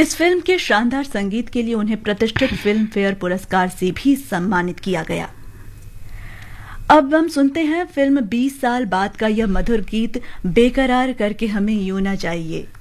इस फिल्म के शानदार संगीत के लिए उन्हें प्रतिष्ठित फिल्म फेयर पुरस्कार से भी सम्मानित किया गया। अब हम सुनते हैं फिल्म 20 साल बाद का यह मधुर गीत बेकरार करके हमें यूं ना जाइए।